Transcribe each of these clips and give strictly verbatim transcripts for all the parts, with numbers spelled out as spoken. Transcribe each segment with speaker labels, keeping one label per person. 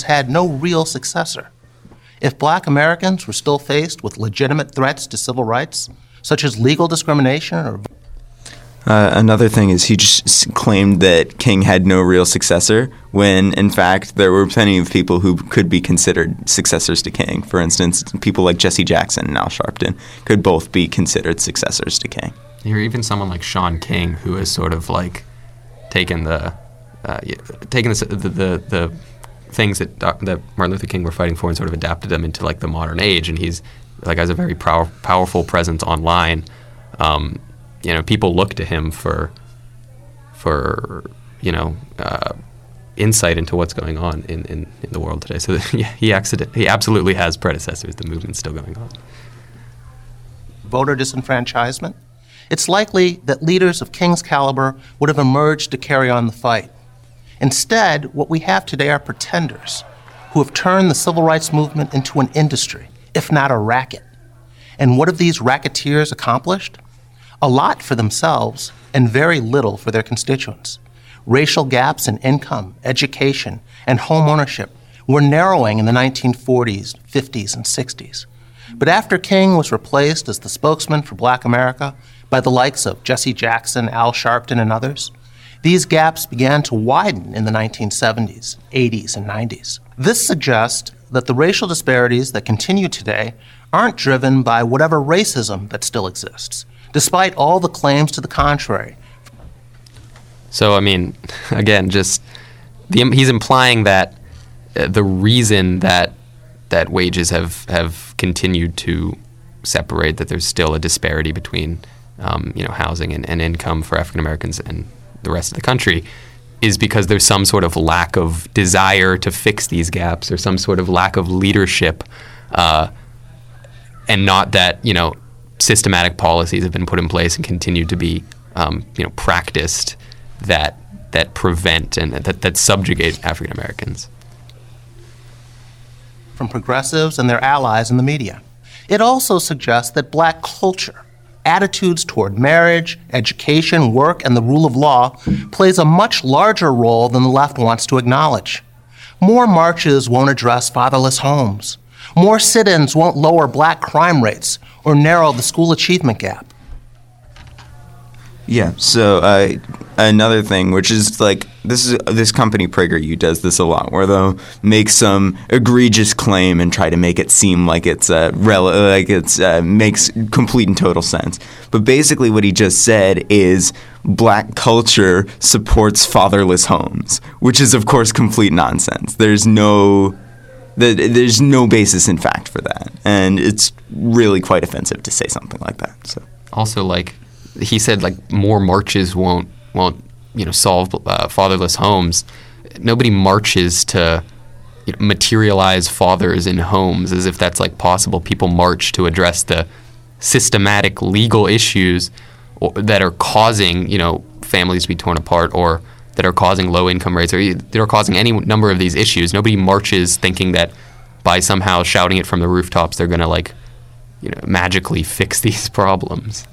Speaker 1: had no real successor. If black Americans were still faced with legitimate threats to civil rights, such as legal discrimination or
Speaker 2: Uh, another thing is he just claimed that King had no real successor when, in fact, there were plenty of people who could be considered successors to King. For instance, people like Jesse Jackson and Al Sharpton could both be considered successors to King.
Speaker 3: Or even someone like Shaun King, who has sort of like taken the uh, taken the, the the the things that that Martin Luther King were fighting for and sort of adapted them into like the modern age. And he's like has a very pow- powerful presence online. Um, You know, people look to him for, for you know, uh, insight into what's going on in, in, in the world today. So yeah, he accident, he absolutely has predecessors. The movement's still going on.
Speaker 1: Voter disenfranchisement. It's likely that leaders of King's caliber would have emerged to carry on the fight. Instead, what we have today are pretenders who have turned the civil rights movement into an industry, if not a racket. And what have these racketeers accomplished? A lot for themselves and very little for their constituents. Racial gaps in income, education, and home ownership were narrowing in the nineteen forties, fifties, and sixties. But after King was replaced as the spokesman for Black America by the likes of Jesse Jackson, Al Sharpton, and others, these gaps began to widen in the nineteen seventies, eighties, and nineties. This suggests that the racial disparities that continue today aren't driven by whatever racism that still exists, despite all the claims to the contrary.
Speaker 3: So, I mean, again, just the, he's implying that uh, the reason that that wages have, have continued to separate, that there's still a disparity between, um, you know, housing and, and income for African Americans and the rest of the country, is because there's some sort of lack of desire to fix these gaps or some sort of lack of leadership, uh, and not that, you know, systematic policies have been put in place and continue to be, um, you know, practiced that that prevent and that, that subjugate African Americans.
Speaker 1: From progressives and their allies in the media. It also suggests that black culture, attitudes toward marriage, education, work, and the rule of law plays a much larger role than the left wants to acknowledge. More marches won't address fatherless homes. More sit-ins won't lower black crime rates or narrow the school achievement gap.
Speaker 2: Yeah, so uh, another thing, which is like, this is this company PragerU does this a lot, where they'll make some egregious claim and try to make it seem like it's uh, rel- like it's uh, makes complete and total sense. But basically what he just said is black culture supports fatherless homes, which is of course complete nonsense. There's no there's no basis in fact for that, and it's really quite offensive to say something like that. So
Speaker 3: also, like he said, like more marches won't won't you know solve uh, fatherless homes. Nobody marches to you know, materialize fathers in homes as if that's like possible. People march to address the systematic legal issues or, that are causing you know families to be torn apart, or that are causing low income rates, or that are causing any number of these issues. Nobody marches thinking that by somehow shouting it from the rooftops they're going to like you know magically fix these problems.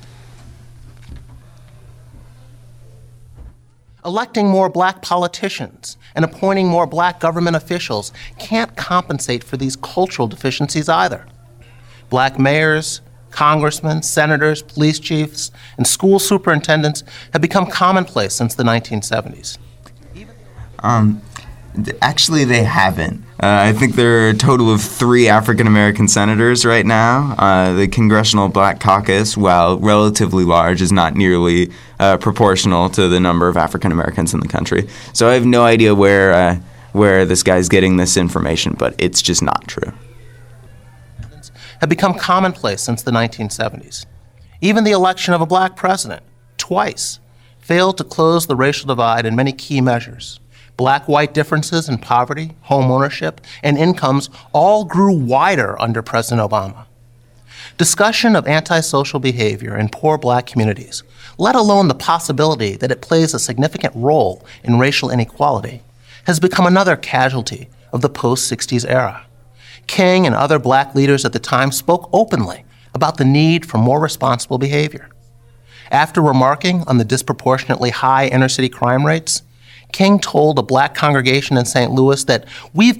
Speaker 1: Electing more black politicians and appointing more black government officials can't compensate for these cultural deficiencies either. Black mayors, congressmen, senators, police chiefs, and school superintendents have become commonplace since the nineteen seventies.
Speaker 2: Um, actually, they haven't. Uh, I think there are a total of three African-American senators right now. Uh, the Congressional Black Caucus, while relatively large, is not nearly uh, proportional to the number of African-Americans in the country. So I have no idea where uh, where this guy's getting this information, but it's just not true.
Speaker 1: Have become commonplace since the nineteen seventies. Even the election of a black president, twice, failed to close the racial divide in many key measures. Black-white differences in poverty, home ownership, and incomes all grew wider under President Obama. Discussion of antisocial behavior in poor black communities, let alone the possibility that it plays a significant role in racial inequality, has become another casualty of the post-sixties era. King and other black leaders at the time spoke openly about the need for more responsible behavior. After remarking on the disproportionately high inner-city crime rates, King told a black congregation in Saint Louis that we've